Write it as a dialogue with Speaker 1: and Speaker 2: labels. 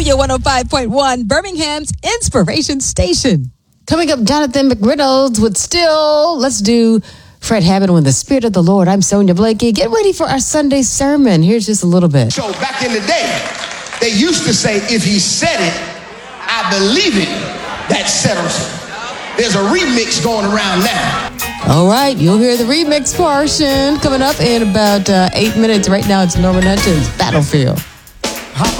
Speaker 1: Radio 105.1, Birmingham's Inspiration Station.
Speaker 2: Coming up, Jonathan McReynolds with Still. Let's do Fred Hammond with the Spirit of the Lord. I'm Sonia Blakey. Get ready for our Sunday sermon. Here's just a little bit.
Speaker 3: So back in the day, they used to say, if he said it, I believe it, that settles it. There's a remix going around now.
Speaker 2: All right, you'll hear the remix portion coming up in about 8 minutes. Right now, it's Norman Hutchins, Battlefield.